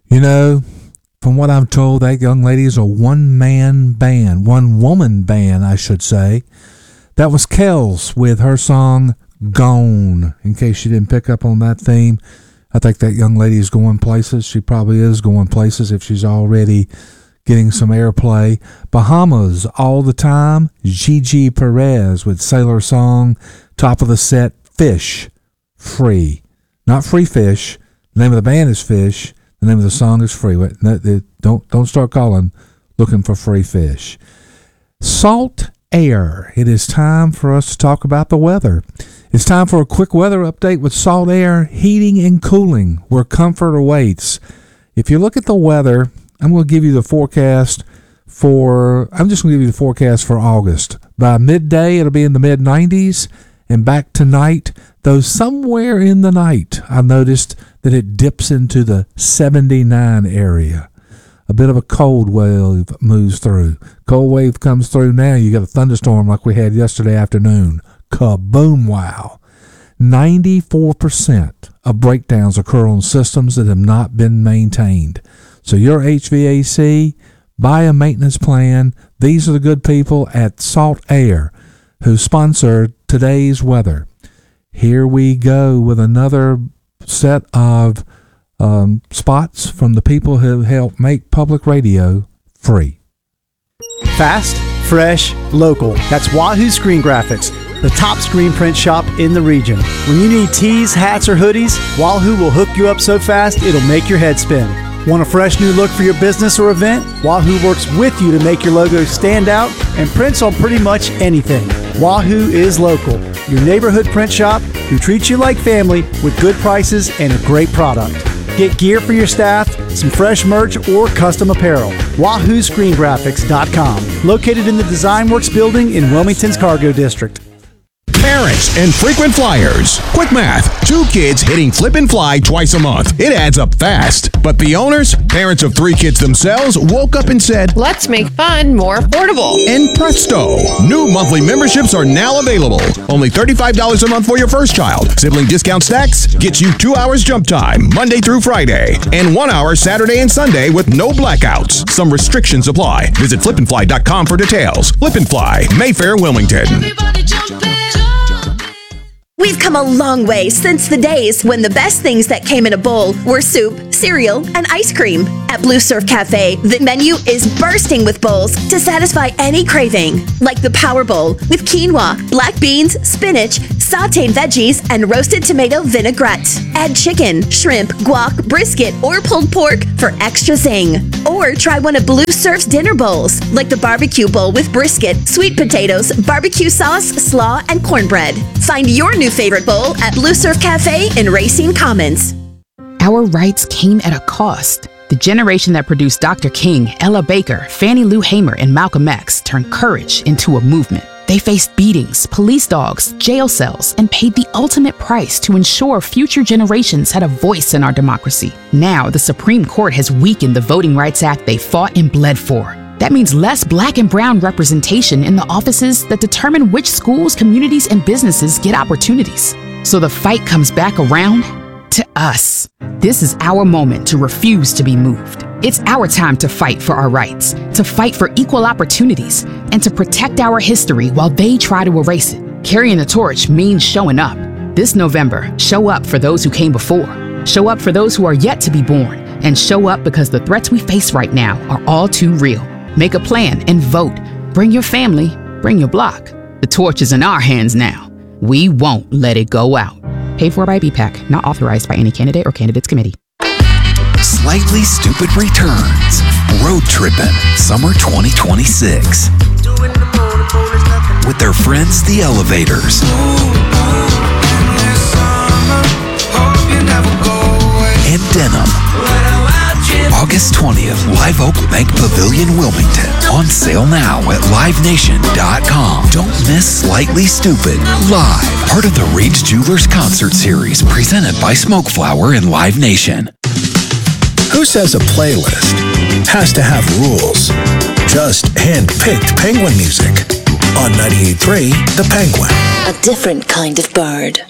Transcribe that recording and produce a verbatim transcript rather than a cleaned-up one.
You know, from what I'm told, that young lady is a one-man band, one-woman band, I should say. That was Kells with her song, Gone. In case you didn't pick up on that theme, I think that young lady is going places. She probably is going places if she's already getting some airplay. Bahamas, All the Time, Gigi Perez with Sailor Song. Top of the set, Fish, Free. Not Free Fish. The name of the band is Fish. The name of the song is Free. Don't, don't start calling looking for free fish. Salt Air. It is time for us to talk about the weather. It's time for a quick weather update with Salt Air Heating and Cooling, where comfort awaits. If you look at the weather, I'm going to give you the forecast for, I'm just going to give you the forecast for August. By midday, it'll be in the mid nineties, and back tonight, though somewhere in the night, I noticed that it dips into the seventy-nine area. A bit of a cold wave moves through. Cold wave comes through now. You got a thunderstorm like we had yesterday afternoon. Kaboom, wow. ninety-four percent of breakdowns occur on systems that have not been maintained. So your H V A C, buy a maintenance plan. These are the good people at Salt Air who sponsored today's weather. Here we go with another set of um, spots from the people who help make public radio free. Fast, fresh, local. That's Wahoo Screen Graphics, the top screen print shop in the region. When you need tees, hats, or hoodies, Wahoo will hook you up so fast it'll make your head spin. Want a fresh new look for your business or event? Wahoo works with you to make your logo stand out and prints on pretty much anything. Wahoo is local, your neighborhood print shop who treats you like family with good prices and a great product. Get gear for your staff, some fresh merch, or custom apparel. Wahoo Screen Graphics dot com, located in the Design Works building in Wilmington's Cargo District. Parents and frequent flyers. Quick math. Two kids hitting flip and fly twice a month. It adds up fast. But the owners, parents of three kids themselves, woke up and said, let's make fun more affordable. And presto, new monthly memberships are now available. Only thirty-five dollars a month for your first child. Sibling discount stacks gets you two hours jump time, Monday through Friday, and one hour Saturday and Sunday with no blackouts. Some restrictions apply. Visit flip and fly dot com for details. Flip and Fly, Mayfair, Wilmington. Everybody jump in. We've come a long way since the days when the best things that came in a bowl were soup, cereal, and ice cream. At Blue Surf Cafe, the menu is bursting with bowls to satisfy any craving. Like the Power Bowl with quinoa, black beans, spinach, sauteed veggies, and roasted tomato vinaigrette. Add chicken, shrimp, guac, brisket, or pulled pork for extra zing. Or try one of Blue Surf's dinner bowls, like the barbecue bowl with brisket, sweet potatoes, barbecue sauce, slaw, and cornbread. Find your new favorite bowl at Blue Surf Cafe in Racine Commons. Our rights came at a cost. The generation that produced Doctor King, Ella Baker, Fannie Lou Hamer, and Malcolm X turned courage into a movement. They faced beatings, police dogs, jail cells, and paid the ultimate price to ensure future generations had a voice in our democracy. Now, the Supreme Court has weakened the Voting Rights Act they fought and bled for. That means less black and brown representation in the offices that determine which schools, communities, and businesses get opportunities. So the fight comes back around to us. This is our moment to refuse to be moved. It's our time to fight for our rights, to fight for equal opportunities, and to protect our history while they try to erase it. Carrying the torch means showing up. This November, show up for those who came before. Show up for those who are yet to be born. And show up because the threats we face right now are all too real. Make a plan and vote. Bring your family, bring your block. The torch is in our hands now. We won't let it go out. Paid for by B PAC, not authorized by any candidate or candidates committee. Slightly Stupid returns. Road Trippin' Summer twenty twenty-six. With their friends, the Elevators. And Denim. August twentieth, Live Oak Bank Pavilion, Wilmington. On sale now at live nation dot com. Don't miss Slightly Stupid live. Part of the Reed's Jewelers concert series presented by Smoke Flower and Live Nation. Who says a playlist has to have rules? Just hand-picked Penguin music on ninety-eight point three The Penguin. A different kind of bird.